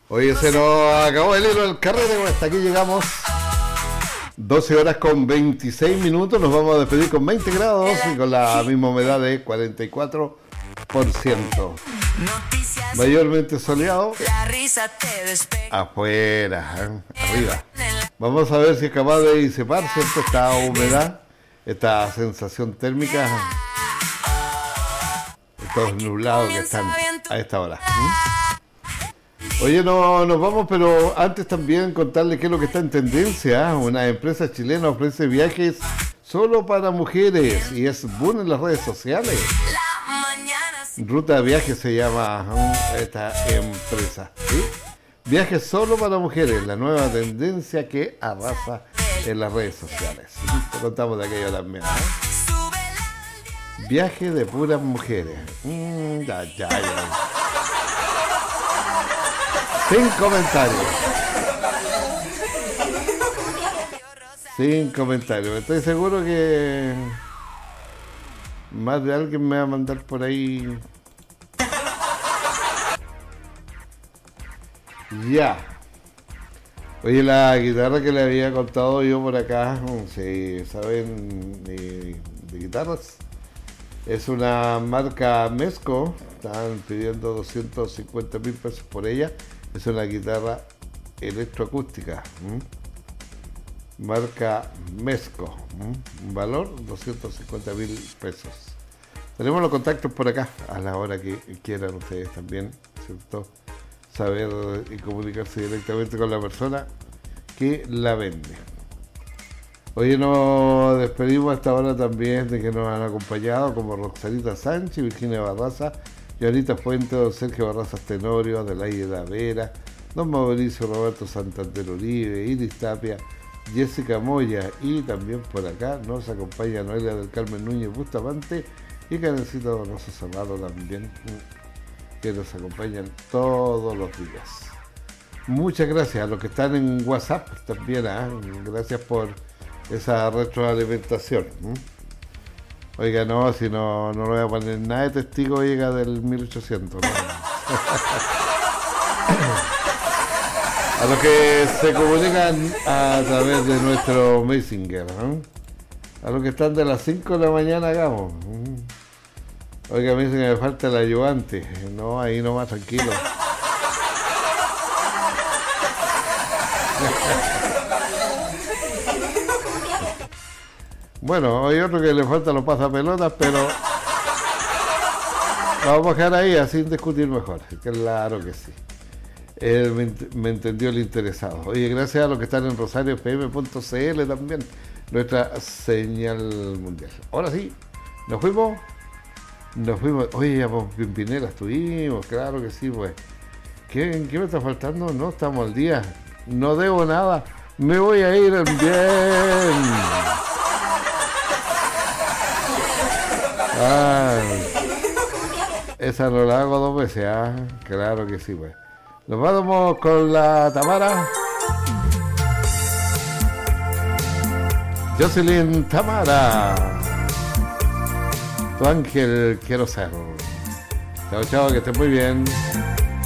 Oye, se nos acabó el hilo del carrete, hasta aquí llegamos. 12 horas con 26 minutos, nos vamos a despedir con 20 grados y con la misma humedad de 44%. Mayormente soleado. Afuera, arriba. Vamos a ver si es capaz de disipar, ¿cierto? Esta humedad, esta sensación térmica, estos nublados que están a esta hora. Oye, no nos vamos, pero antes también contarles qué es lo que está en tendencia. Una empresa chilena ofrece viajes solo para mujeres y es boom en las redes sociales. Ruta de Viajes se llama esta empresa, ¿sí? Viajes solo para mujeres, la nueva tendencia que arrasa en las redes sociales. Te contamos de aquello también, Viaje de puras mujeres. Ya. Sin comentarios. Estoy seguro que más de alguien me va a mandar por ahí. Ya. Oye, la guitarra que le había contado yo por acá, si saben de guitarras, es una marca Mesco. Están pidiendo 250.000 pesos por ella. Es una guitarra electroacústica. Marca Mesco. Un valor 250.000 pesos. Tenemos los contactos por acá a la hora que quieran ustedes también, ¿cierto? Saber y comunicarse directamente con la persona que la vende. Hoy nos despedimos hasta ahora también de que nos han acompañado como Roxanita Sánchez, Virginia Barraza, Joanita Fuente, don Sergio Barrazas Tenorio, Adelaida Vera, don Mauricio Roberto Santander Uribe, Iris Tapia, Jessica Moya, y también por acá nos acompaña Noelia del Carmen Núñez Bustamante y Karencita Donoso Zamaro también, que nos acompañan todos los días. Muchas gracias a los que están en WhatsApp también, gracias por esa retroalimentación. Oiga, no, si no voy a poner nada de testigo, llega del 1800. ¿No? A los que se comunican a través de nuestro Messenger, a los que están de las 5 de la mañana, hagamos. Oiga, me dicen que me falta el ayudante. No, ahí nomás, tranquilo. Bueno, hay otro que le falta los pasapelotas, pero lo vamos a dejar ahí, así discutir mejor. Claro que sí. Me entendió el interesado. Oye, gracias a los que están en rosariofm.cl también, nuestra señal mundial. Ahora sí, nos fuimos. Oye, ya pues, Pimpinela estuvimos, claro que sí, pues. ¿Qué me está faltando? No, estamos al día. No debo nada. Me voy a ir bien. Esa no la hago 2 veces, claro que sí, pues. Nos vamos con la Tamara. Jocelyn Tamara. Tu ángel quiero ser. Chao, que estés muy bien.